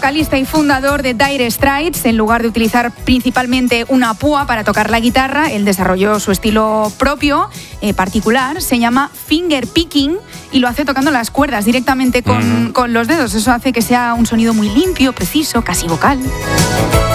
vocalista y fundador de Dire Straits. En lugar de utilizar principalmente una púa para tocar la guitarra, él desarrolló su estilo propio, particular. Se llama finger picking y lo hace tocando las cuerdas directamente con los dedos. Eso hace que sea un sonido muy limpio, preciso, casi vocal.